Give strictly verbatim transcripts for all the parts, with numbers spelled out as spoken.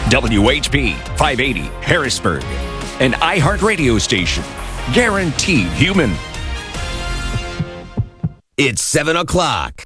W H B five eighty Harrisburg, an iHeart radio station. Guaranteed human. It's seven o'clock.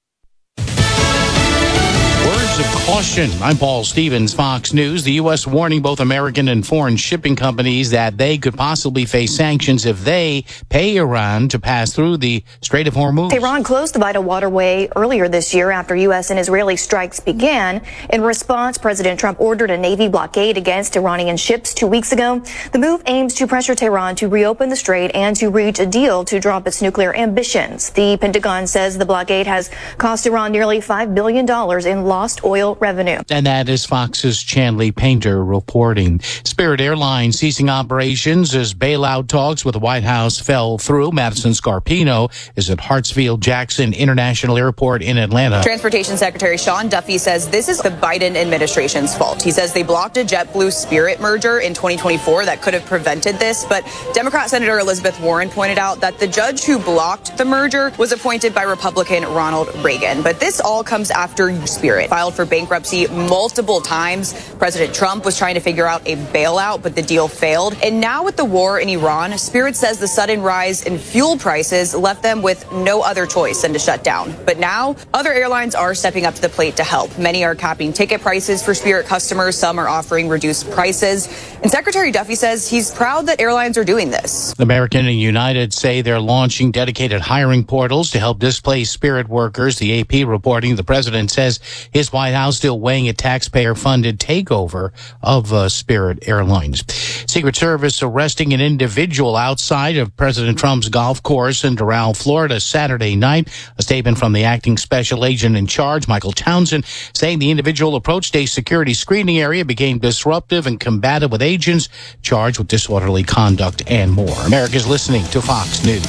Words of caution. I'm Paul Stevens, Fox News. The U S warning both American and foreign shipping companies that they could possibly face sanctions if they pay Iran to pass through the Strait of Hormuz. Iran closed the vital waterway earlier this year after U S and Israeli strikes began. In response, President Trump ordered a Navy blockade against Iranian ships two weeks ago. The move aims to pressure Tehran to reopen the strait and to reach a deal to drop its nuclear ambitions. The Pentagon says the blockade has cost Iran nearly five billion dollars in lost oil revenue. And that is Fox's Chanley Painter reporting. Spirit Airlines ceasing operations as bailout talks with the White House fell through. Madison Scarpino is at Hartsfield-Jackson International Airport in Atlanta. Transportation Secretary Sean Duffy says this is the Biden administration's fault. He says they blocked a JetBlue Spirit merger in twenty twenty-four that could have prevented this. But Democrat Senator Elizabeth Warren pointed out that the judge who blocked the merger was appointed by Republican Ronald Reagan. But this all comes after Spirit filed for bankruptcy multiple times. President Trump was trying to figure out a bailout, but the deal failed. And now with the war in Iran, Spirit says the sudden rise in fuel prices left them with no other choice than to shut down. But now other airlines are stepping up to the plate to help. Many are capping ticket prices for Spirit customers. Some are offering reduced prices. And Secretary Duffy says he's proud that airlines are doing this. American and United say they're launching dedicated hiring portals to help displaced Spirit workers. The A P reporting the president says his White House still weighing a taxpayer-funded takeover of uh, Spirit Airlines. Secret Service arresting an individual outside of President Trump's golf course in Doral, Florida, Saturday night. A statement from the acting special agent in charge, Michael Townsend, saying the individual approached a security screening area, became disruptive and combative with agents, charged with disorderly conduct and more. America's listening to Fox News.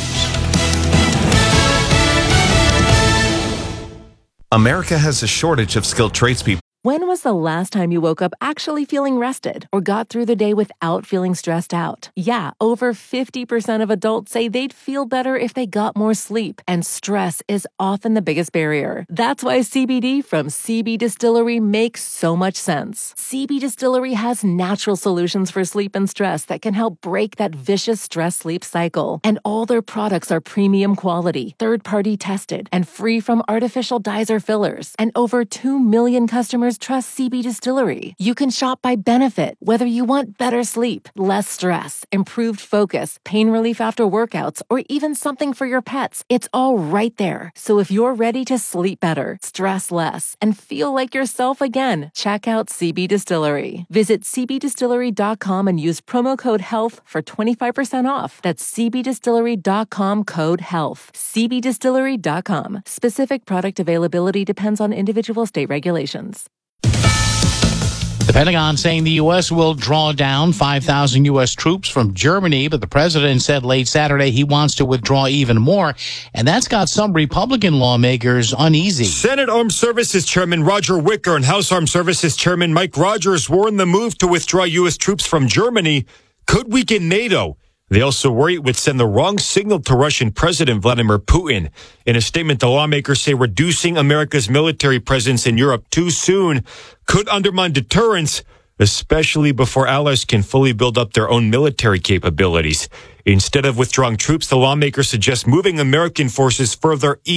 America has a shortage of skilled tradespeople. When was the last time you woke up actually feeling rested or got through the day without feeling stressed out? Yeah, over fifty percent of adults say they'd feel better if they got more sleep, and stress is often the biggest barrier. That's why C B D from C B Distillery makes so much sense. C B Distillery has natural solutions for sleep and stress that can help break that vicious stress-sleep cycle. And all their products are premium quality, third-party tested, and free from artificial dyes or fillers. And over two million customers trust C B Distillery. You can shop by benefit, whether you want better sleep, less stress, improved focus, pain relief after workouts, or even something for your pets. It's all right there. So if you're ready to sleep better, stress less, and feel like yourself again, check out C B Distillery. Visit c b distillery dot com and use promo code HEALTH for twenty-five percent off. That's c b distillery dot com code HEALTH. c b distillery dot com. Specific product availability depends on individual state regulations. The Pentagon saying the U S will draw down five thousand U S troops from Germany, but the president said late Saturday he wants to withdraw even more, and that's got some Republican lawmakers uneasy. Senate Armed Services Chairman Roger Wicker and House Armed Services Chairman Mike Rogers warned the move to withdraw U S troops from Germany could weaken NATO. They also worry it would send the wrong signal to Russian President Vladimir Putin. In a statement, the lawmakers say reducing America's military presence in Europe too soon could undermine deterrence, especially before allies can fully build up their own military capabilities. Instead of withdrawing troops, the lawmakers suggest moving American forces further east.